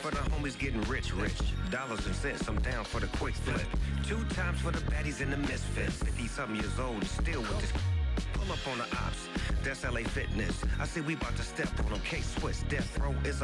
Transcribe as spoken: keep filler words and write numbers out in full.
For the homies getting rich, rich. Dollars and cents, I'm down for the quick flip. Two times for the baddies and the misfits. fifty-something years old and still with this. Pull up on the ops, that's L A Fitness. I say we about to step on them. K-Swiss, death row is